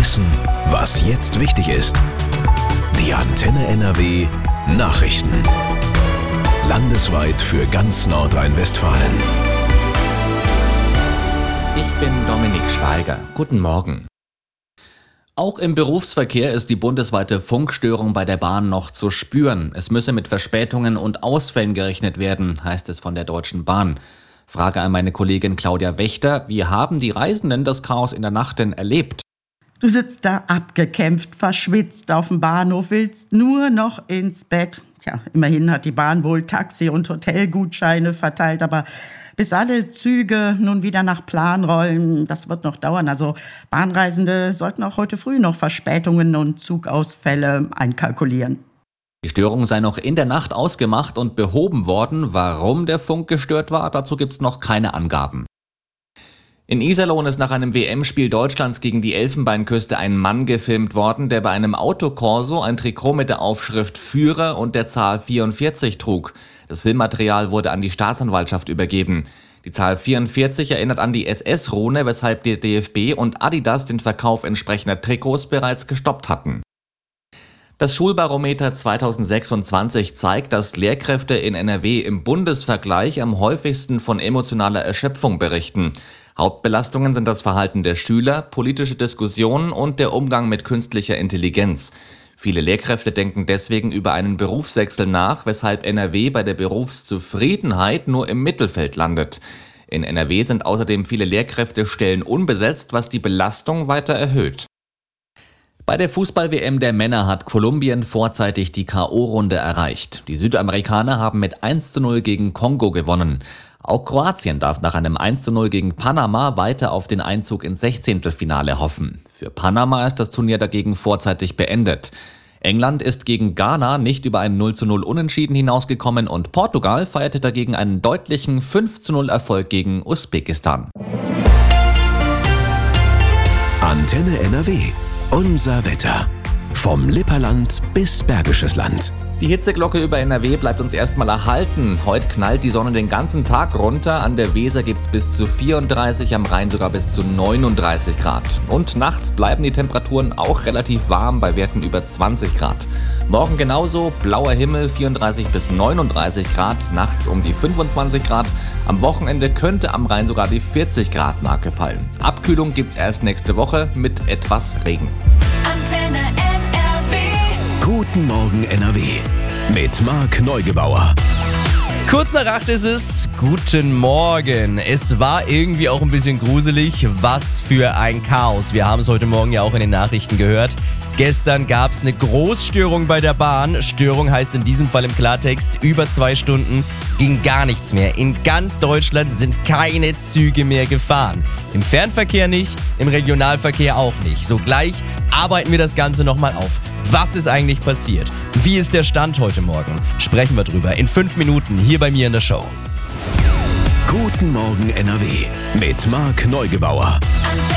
Wissen, was jetzt wichtig ist. Die Antenne NRW Nachrichten. Landesweit für ganz Nordrhein-Westfalen. Ich bin Dominik Schweiger. Guten Morgen. Auch im Berufsverkehr ist die bundesweite Funkstörung bei der Bahn noch zu spüren. Es müsse mit Verspätungen und Ausfällen gerechnet werden, heißt es von der Deutschen Bahn. Frage an meine Kollegin Claudia Wächter: Wie haben die Reisenden das Chaos in der Nacht denn erlebt? Du sitzt da abgekämpft, verschwitzt auf dem Bahnhof, willst nur noch ins Bett. Tja, immerhin hat die Bahn wohl Taxi- und Hotelgutscheine verteilt, aber bis alle Züge nun wieder nach Plan rollen, das wird noch dauern. Also Bahnreisende sollten auch heute früh noch Verspätungen und Zugausfälle einkalkulieren. Die Störung sei noch in der Nacht ausgemacht und behoben worden. Warum der Funk gestört war, dazu gibt's noch keine Angaben. In Iserlohn ist nach einem WM-Spiel Deutschlands gegen die Elfenbeinküste ein Mann gefilmt worden, der bei einem Autokorso ein Trikot mit der Aufschrift Führer und der Zahl 44 trug. Das Filmmaterial wurde an die Staatsanwaltschaft übergeben. Die Zahl 44 erinnert an die SS-Rune, weshalb der DFB und Adidas den Verkauf entsprechender Trikots bereits gestoppt hatten. Das Schulbarometer 2026 zeigt, dass Lehrkräfte in NRW im Bundesvergleich am häufigsten von emotionaler Erschöpfung berichten. Hauptbelastungen sind das Verhalten der Schüler, politische Diskussionen und der Umgang mit künstlicher Intelligenz. Viele Lehrkräfte denken deswegen über einen Berufswechsel nach, weshalb NRW bei der Berufszufriedenheit nur im Mittelfeld landet. In NRW sind außerdem viele Lehrkräftestellen unbesetzt, was die Belastung weiter erhöht. Bei der Fußball-WM der Männer hat Kolumbien vorzeitig die K.O.-Runde erreicht. Die Südamerikaner haben mit 1:0 gegen Kongo gewonnen. Auch Kroatien darf nach einem 1:0 gegen Panama weiter auf den Einzug ins 16. Hoffen. Für Panama ist das Turnier dagegen vorzeitig beendet. England ist gegen Ghana nicht über ein 0:0 Unentschieden hinausgekommen und Portugal feierte dagegen einen deutlichen 5:0 Erfolg gegen Usbekistan. Antenne NRW. Unser Wetter. Vom Lipperland bis Bergisches Land. Die Hitzeglocke über NRW bleibt uns erstmal erhalten. Heute knallt die Sonne den ganzen Tag runter. An der Weser gibt's bis zu 34, am Rhein sogar bis zu 39 Grad. Und nachts bleiben die Temperaturen auch relativ warm bei Werten über 20 Grad. Morgen genauso, blauer Himmel, 34 bis 39 Grad, nachts um die 25 Grad. Am Wochenende könnte am Rhein sogar die 40 Grad Marke fallen. Abkühlung gibt's erst nächste Woche mit etwas Regen. Antenne NRW. Guten Morgen NRW. Mit Marc Neugebauer. Kurz nach 8 ist es. Guten Morgen. Es war irgendwie auch ein bisschen gruselig. Was für ein Chaos. Wir haben es heute Morgen ja auch in den Nachrichten gehört. Gestern gab es eine Großstörung bei der Bahn. Störung heißt in diesem Fall im Klartext, über 2 Stunden ging gar nichts mehr. In ganz Deutschland sind keine Züge mehr gefahren. Im Fernverkehr nicht, im Regionalverkehr auch nicht. Sogleich arbeiten wir das Ganze nochmal auf. Was ist eigentlich passiert? Wie ist der Stand heute Morgen? Sprechen wir drüber in 5 Minuten hier bei mir in der Show. Guten Morgen NRW mit Marc Neugebauer.